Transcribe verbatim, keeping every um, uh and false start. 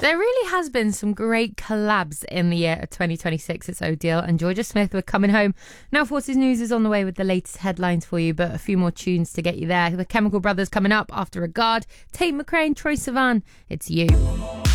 There really has been some great collabs in the year of twenty twenty-six. It's Odile and Georgia Smith. We're coming home. Now Forces News is on the way with the latest headlines for you, but a few more tunes to get you there. The Chemical Brothers coming up after Regard, Tate McRae and Troye Sivan. It's You.